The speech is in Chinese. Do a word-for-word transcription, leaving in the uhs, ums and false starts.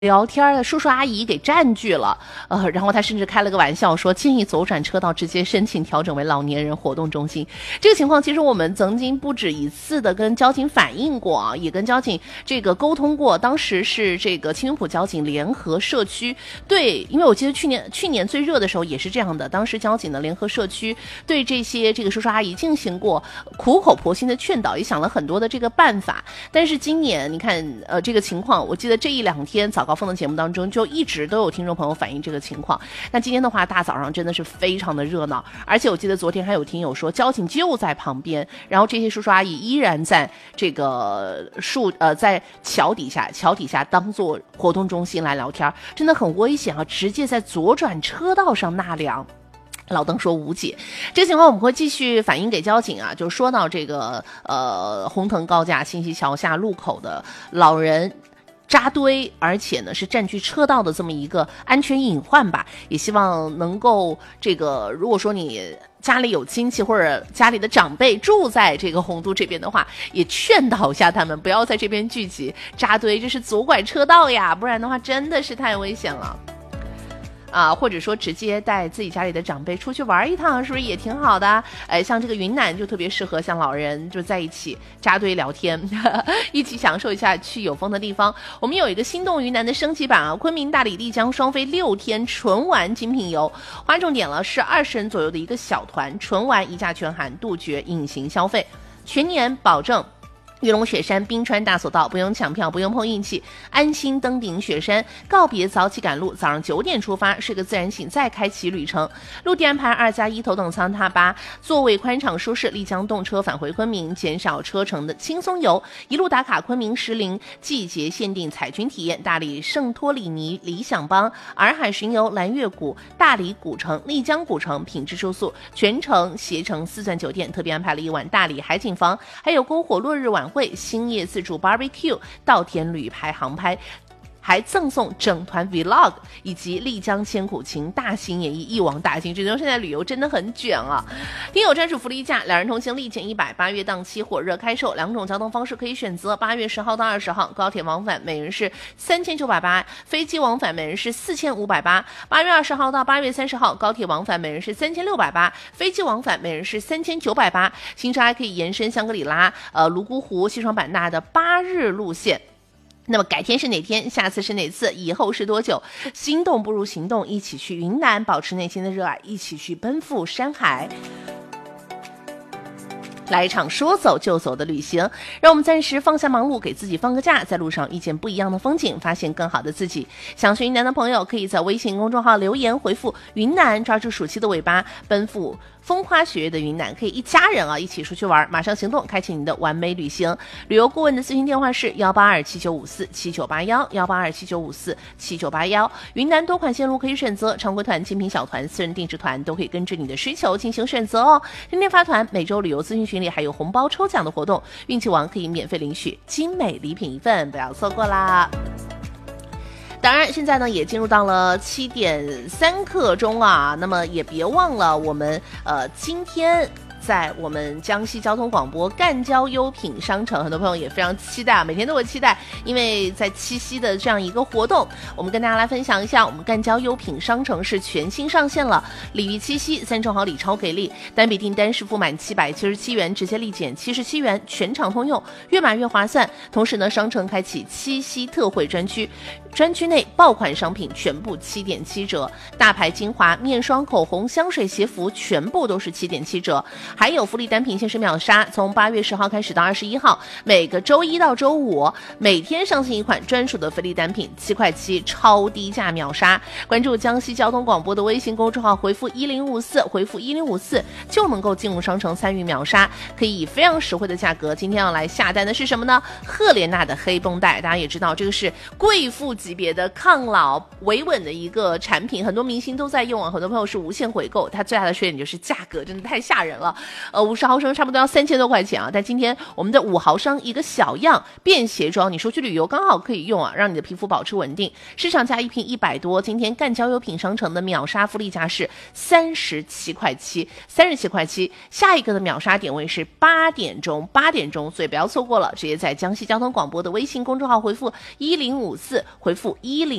聊天的叔叔阿姨给占据了，呃，然后他甚至开了个玩笑说，建议左转车道直接申请调整为老年人活动中心。这个情况其实我们曾经不止一次的跟交警反映过啊，也跟交警这个沟通过。当时是这个青云浦交警联合社区对，因为我记得去年去年最热的时候也是这样的，当时交警的联合社区对这些这个叔叔阿姨进行过苦口婆心的劝导，也想了很多的这个办法。但是今年你看，呃，这个情况，我记得这一两天早高峰的节目当中就一直都有听众朋友反映这个情况。那今天的话，大早上真的是非常的热闹，而且我记得昨天还有听友说，交警就在旁边，然后这些叔叔阿姨依然在这个树呃在桥底下桥底下当做活动中心来聊天，真的很危险啊！直接在左转车道上纳凉。老邓说无解，这个情况我们会继续反映给交警啊。就说到这个呃红藤高架信息桥下路口的老人扎堆，而且呢是占据车道的这么一个安全隐患吧，也希望能够这个，如果说你家里有亲戚或者家里的长辈住在这个洪都这边的话，也劝导一下他们不要在这边聚集扎堆，这是左拐车道呀，不然的话真的是太危险了。啊，或者说直接带自己家里的长辈出去玩一趟，是不是也挺好的？哎，像这个云南就特别适合像老人就在一起扎堆聊天，呵呵一起享受一下去有风的地方。我们有一个心动云南的升级版啊，昆明、大理、丽江双飞六天纯玩精品游，划重点了是二十人左右的一个小团，纯玩一价全含，杜绝隐形消费，全年保证。玉龙雪山冰川大索道，不用抢票，不用碰运气，安心登顶雪山，告别早起赶路，早上九点出发，睡个自然醒，再开启旅程。陆地安排二加一头等舱大巴，座位宽敞舒适，丽江动车返回昆明，减少车程的轻松游，一路打卡昆明石林季节限定彩群体验，大理圣托里尼理想邦，洱海巡游蓝月谷，大理古城、丽江古城品质住宿，全程携程四钻酒店特别安排了一晚大理海景房，还有篝火落日晚会、星夜自助 barbecue、 稻田旅拍航拍，还赠送整团 vlog 以及丽江千古情大型演绎一网打尽。这种现在旅游真的很卷啊！听友专属福利价，两人同行立减一百，八月档期火热开售，两种交通方式可以选择。八月十号到二十号，高铁往返每人是三千九百八，飞机往返每人是四千五百八。八月二十号到八月三十号，高铁往返每人是三千六百八，飞机往返每人是三千九百八。行程还可以延伸香格里拉、呃泸沽湖、西双版纳的八日路线。那么改天是哪天，下次是哪次，以后是多久？心动不如行动，一起去云南，保持内心的热爱，一起去奔赴山海，来一场说走就走的旅行。让我们暂时放下忙碌，给自己放个假，在路上遇见不一样的风景，发现更好的自己。想去云南的朋友可以在微信公众号留言回复云南，抓住暑期的尾巴，奔赴风花雪月的云南，可以一家人啊一起出去玩，马上行动，开启你的完美旅行。旅游顾问的咨询电话是幺八二七九五四七九八幺，幺八二七九五四七九八幺。云南多款线路可以选择，常规团、精品小团、私人定制团都可以根据你的需求进行选择哦。天天发团，每周旅游咨询群里还有红包抽奖的活动，运气王可以免费领取精美礼品一份，不要错过啦。当然现在呢也进入到了七点三刻钟啊，那么也别忘了我们呃今天在我们江西交通广播赣交优品商城，很多朋友也非常期待，每天都会期待，因为在七夕的这样一个活动，我们跟大家来分享一下，我们赣交优品商城是全新上线了，礼遇七夕，三重好礼超给力，单笔订单是付满七百七十七元直接立减七十七元，全场通用，越买越划算。同时呢，商城开启七夕特惠专区，专区内爆款商品全部七点七折，大牌精华、面霜、口红、香水、鞋服全部都是七点七折。还有福利单品限时秒杀，从八月十号开始到二十一号，每个周一到周五每天上线一款专属的福利单品，七块七超低价秒杀。关注江西交通广播的微信公众号，回复一零五四，回复一零五四就能够进入商城参与秒杀，可以以非常实惠的价格。今天要来下单的是什么呢？赫莲娜的黑绷带，大家也知道这个是贵妇级别的抗老维稳的一个产品，很多明星都在用啊，很多朋友是无限回购。它最大的缺点就是价格真的太吓人了， 呃，五十毫升差不多要三千多块钱啊。但今天我们的五毫升一个小样便携装，你说去旅游刚好可以用啊，让你的皮肤保持稳定。市场价一瓶一百多，今天赣交优品商城的秒杀福利价是三十七块七，三十七块七。下一个的秒杀点位是八点钟，八点钟，所以不要错过了，直接在江西交通广播的微信公众号回复一零五四，回复一零。